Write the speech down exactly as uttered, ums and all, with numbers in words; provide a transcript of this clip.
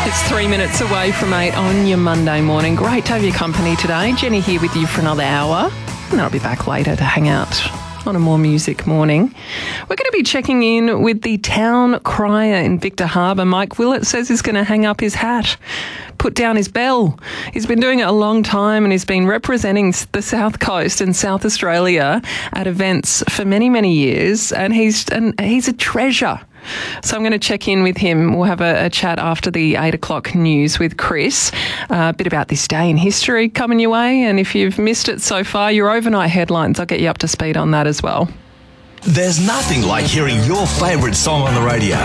It's three minutes away from eight on your Monday morning. Great to have your company today. Jenny here with you for another hour. And I'll be back later to hang out on a more music morning. We're going to be checking in with the town crier in Victor Harbor. Mike Willett says he's going to hang up his hat, put down his bell. He's been doing it a long time and he's been representing the South Coast and South Australia at events for many, many years. And he's and he's a treasure. So I'm going to check in with him. We'll have a, a chat after the eight o'clock news with Chris. Uh, a bit about this day in history coming your way. And if you've missed it so far, your overnight headlines, I'll get you up to speed on that as well. There's nothing like hearing your favourite song on the radio.